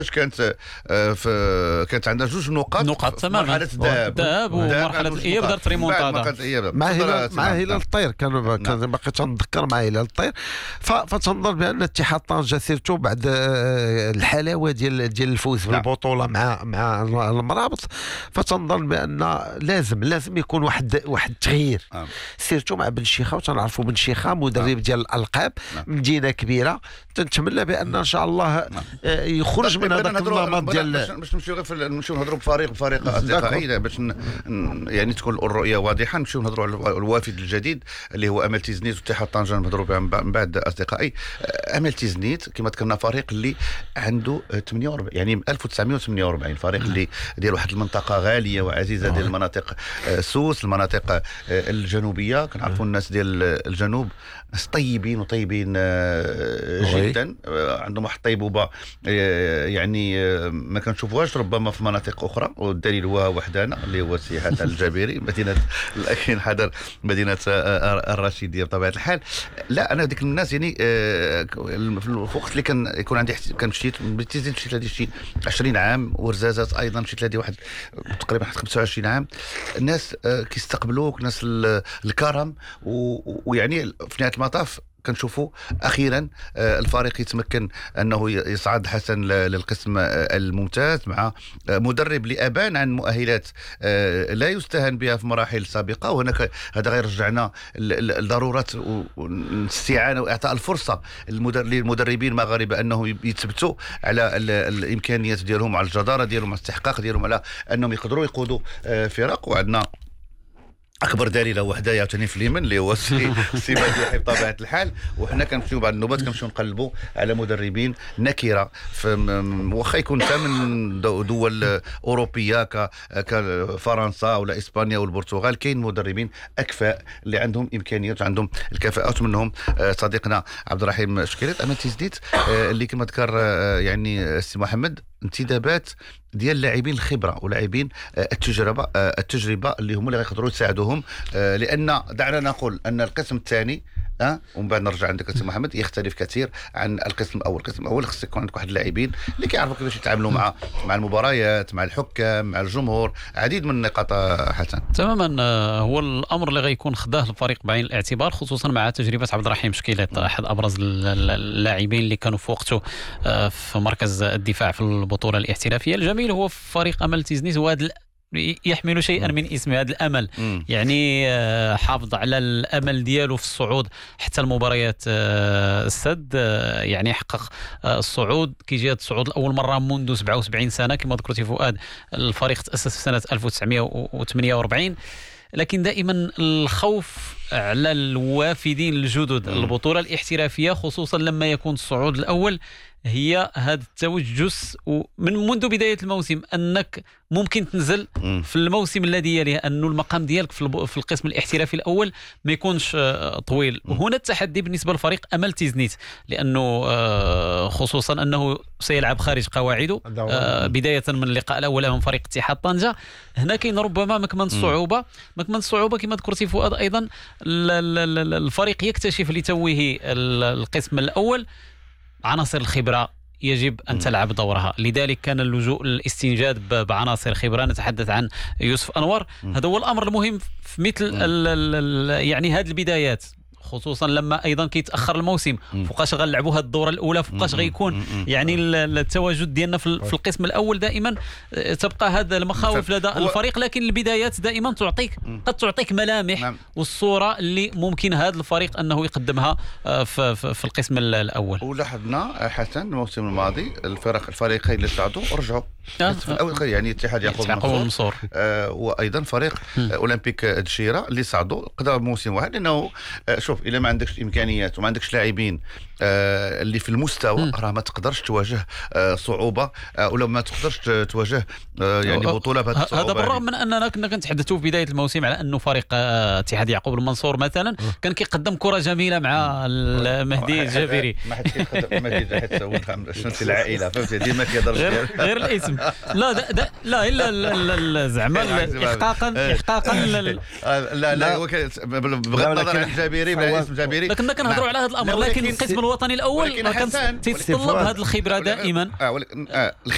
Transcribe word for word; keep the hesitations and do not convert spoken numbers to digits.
كانت في كانت عندها جوج نقاط نقاط تماما، مرحله الذهاب الذهاب ومرحله الاياب دارت ريمونتادا مع هلال مع هلال الطير. كان كان باقي تنذكر مع هلال الطير. فتنظر بان اتحاد طنجة سيرتو بعد الحلاوه ديال ديال الفوز في البطوله مع مع المرابط، فتنظر بان لازم لازم يكون واحد واحد التغيير سيرتو مع بن شيخه. وتنعرفوا بن شيخه مدرب ديال الالقاب، مدينه كبيره. تنتمنى بان ان شاء الله يخرج من هذاك النمط ديال باش نمشيو غير نمشيو نهضروا بفريق بفريق اصدقائي باش يعني تكون الرؤيه واضحه. نمشيو نهضروا على الوافد الجديد اللي هو امل تيزنيت واتحاد طنجة. نهضروا بها من بعد اصدقائي. امل تيزنيت كما ذكرنا فريق اللي عنده ثمانية وأربعين يعني ألف وتسعمائة وثمانية وأربعين، فريق اللي ديال واحد المنطقه غاليه وعزيزه ديال المناطق سوس، المناطق الجنوبيه. كنعرفوا الناس ديال الجنوب ناس طيبين وطيبين جدا، عندهم واحد الطيبوبه يعني ما كنشوفوهاش ربما في مناطق اخرى. والدليل هو وحدنا اللي هو سي حسن الجابري مدينه الاخين حضر مدينه الرشيديه بطبيعه الحال. لا انا ديك الناس يعني في الوقت اللي كان يكون عندي كان مشيت بتيزين مشيت لهادي شي عشرين عام، ورزازات ايضا مشيت لهادي واحد تقريبا خمسة وعشرين عام. الناس كيستقبلوك، ناس الكرم، ويعني في نهايه المطاف كنشوفوا اخيرا الفريق يتمكن انه يصعد حسن للقسم الممتاز مع مدرب اللي ابان عن مؤهلات لا يستهان بها في مراحل سابقه. وهنا هذا غير رجعنا لضروره الاستعانه واعطاء الفرصه للمدربين المغاربه انه يثبتوا على الامكانيات ديالهم، على الجداره ديالهم، على الاستحقاق ديالهم، على انهم يقدروا يقودوا فرق. وعندنا اكبر دليل هو حدايا عاوتاني في اليمن اللي هو السي سي بديحي بطبيعه الحال. وحنا كنمشيو بعد النوبات كنمشيو نقلبوا على مدربين نكره واخا يكون حتى من دول اوروبيه كفرنسا ولا اسبانيا والبرتغال. كاين مدربين اكفاء اللي عندهم امكانيات وعندهم الكفاءات، منهم صديقنا عبد الرحيم شكيلات. انا تيزديت اللي كما ذكر يعني السي محمد انتدابات ديال اللاعبين الخبره ولاعبين التجربه التجربه اللي هم اللي غيقدروا يساعدوهم. لان دعنا نقول ان القسم الثاني أه؟ ومن بعد نرجع عندك السي محمد يختلف كثير عن القسم الاول. القسم الاول خصك يكون عندك واحد اللاعبين اللي كيعرفوا كيفاش يتعاملوا مع مع المباريات، مع الحكام، مع الجمهور، عديد من النقاط حسن. تماما، هو الامر اللي غيكون خداه الفريق بعين الاعتبار، خصوصا مع تجربه عبد الرحيم شكيلات، احد ابرز اللاعبين اللي كانوا في وقته في مركز الدفاع في البطوله الاحترافيه. الجميل هو في امل تيزنيت هو هذا يحمل شيئا من اسمه، هذا الامل. م. يعني حافظ على الامل دياله في الصعود حتى المباريات السد. يعني حقق الصعود كي جاء الصعود لاول مره منذ سبعة وسبعين سنه كما ذكرتي فؤاد. الفريق تاسس في سنه ألف وتسعمائة وثمانية وأربعين، لكن دائما الخوف على الوافدين الجدد البطوله الاحترافيه، خصوصا لما يكون الصعود الاول هي هذا التوجس من منذ بداية الموسم، أنك ممكن تنزل في الموسم الذي يليه، أنه المقام ديالك في القسم الاحترافي الأول ما يكونش طويل. وهنا التحدي بالنسبة للفريق أمل تيزنيت، لأنه خصوصا أنه سيلعب خارج قواعده بداية من اللقاء الأول أمام فريق اتحاد طنجة. هنا كاين ربما مكمن الصعوبة مكمن الصعوبة كما ذكرتي فؤاد. أيضا الفريق يكتشف لتوه القسم الأول عناصر الخبرة يجب أن تلعب دورها، لذلك كان اللجوء للاستنجاد بعناصر خبرة. نتحدث عن يوسف أنور. هذا هو الأمر المهم في مثل ال ال يعني هذه البدايات، خصوصا لما ايضا كيتاخر الموسم. فوقاش غنلعبوا هذه الدوره الاولى، فوقاش غيكون يعني التواجد ديالنا في القسم الاول. دائما تبقى هذا المخاوف لدى الفريق، لكن البدايات دائما تعطيك قد تعطيك ملامح والصوره اللي ممكن هذا الفريق انه يقدمها في, في, في القسم الاول. ولاحظنا حسن الموسم الماضي الفرق الفريقين اللي صعدوا ورجعوا في الاول، يعني اتحاد يعقوب المنصور آه وايضا فريق اولمبيك دشيره اللي صعدوا قدروا موسم واحد. لانه آه شوف الا ما عندكش امكانيات وما عندكش لاعبين آه اللي في المستوى راه ما تقدرش تواجه آه صعوبه آه ولا ما تقدرش تواجه آه يعني بطوله بهذه الصعوبه. هذا بالرغم من اننا كنا كنتحدثوا في بدايه الموسم على انه فريق اتحاد يعقوب المنصور مثلا كان كيقدم كره جميله مع مهدي الجابري. ما حد كيقدم مهدي حتى هو شنو العائله فهمتي ديما كيهضر غير, غير الاسم. لا ده ده لا الا زعما احقاقا احقاقا لا لا هو بغض النظر عن الجابري بلا اسم جابري، لكن كنهضروا على هذا الامر. لكن القسم الوطني الاول كان تيتطلب هذه الخبره دائما.